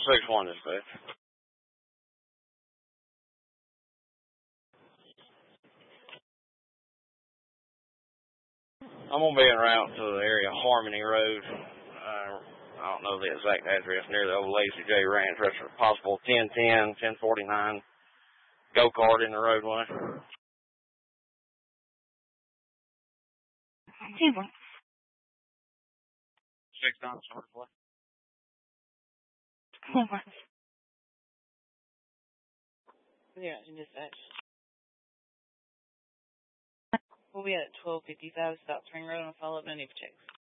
6-1 dispatch. I'm going to be en route to the area of Harmony Road. I don't know the exact address, near the old Lazy J Ranch. That's possible 1010, 1049. Go-kart in the roadway. 6 times short play. Yeah, in dispatch. We'll be at 1255 South Spring Road and follow up any checks.